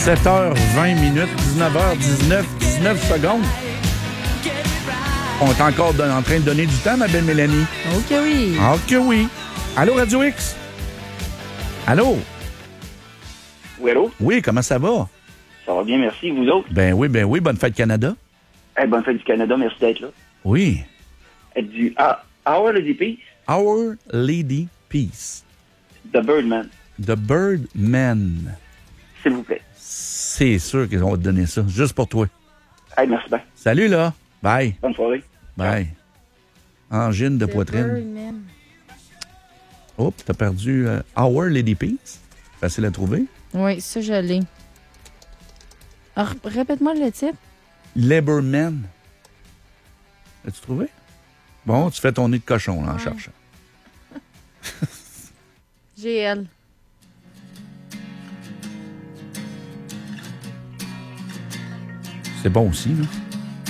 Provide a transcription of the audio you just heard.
7h20 minutes, 19h19, 19 secondes. On est encore en train de donner du temps, ma belle Mélanie. OK, oui. OK, oui. Allô, Radio X? Allô? Oui, allô? Oui, comment ça va? Ça va bien, merci. Vous autres? Ben oui. Bonne fête Canada. Bonne fête du Canada, merci d'être là. Oui. Du Our Lady Peace, Our Lady Peace. The Birdman, The Birdman. s'il vous plaît. C'est sûr qu'ils vont te donner ça, juste pour toi. Merci bien. Salut, là. Bye. Bonne soirée. Bye. Angine de poitrine. Birdman. Oh, t'as perdu Our Lady Peace. Facile à trouver. Oui, ça, je l'ai. Alors, répète-moi le titre. Leberman. As-tu trouvé? Bon, tu fais ton nid de cochon là, en cherchant. GL. C'est bon aussi, là.